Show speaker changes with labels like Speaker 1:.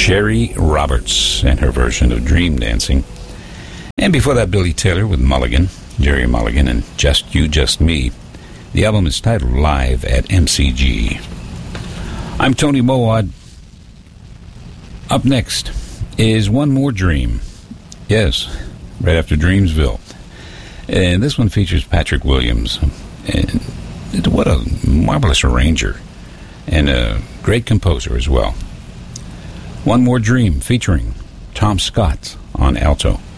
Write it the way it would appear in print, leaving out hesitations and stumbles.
Speaker 1: Sherry Roberts and her version of Dream Dancing. And before that, Billy Taylor with Mulligan, Jerry Mulligan, and Just You, Just Me. The album is titled Live at MCG. I'm Tony Mowad. Up next is One More Dream. Yes, right after Dreamsville. And this one features Patrick Williams. And what a marvelous arranger. And a great composer as well. One More Dream featuring Tom Scott on alto.